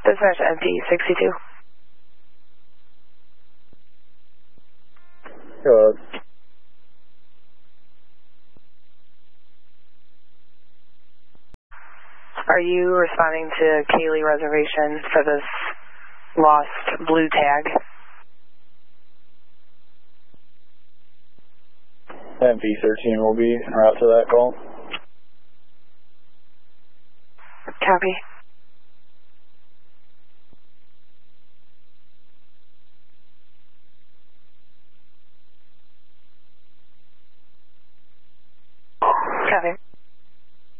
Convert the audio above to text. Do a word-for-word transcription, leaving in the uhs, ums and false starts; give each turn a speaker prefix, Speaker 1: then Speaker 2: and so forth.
Speaker 1: Dispatch M P sixty-two.
Speaker 2: Hello.
Speaker 1: Are you responding to Kaylee Reservation for this lost blue tag?
Speaker 2: M P thirteen will be en route to that call.
Speaker 1: Copy.